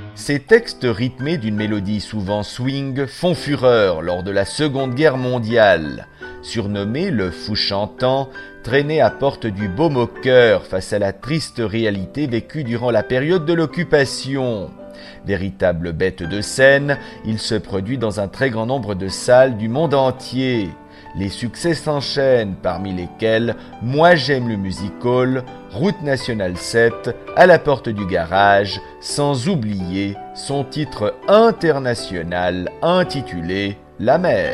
Ces textes rythmés d'une mélodie souvent swing font fureur lors de la Seconde Guerre mondiale. Surnommé le fou chantant, traîné à porte du baume au cœur face à la triste réalité vécue durant la période de l'occupation. Véritable bête de scène, il se produit dans un très grand nombre de salles du monde entier. Les succès s'enchaînent, parmi lesquels Moi j'aime le music-hall, Route nationale 7, À la porte du garage, sans oublier son titre international intitulé La mer.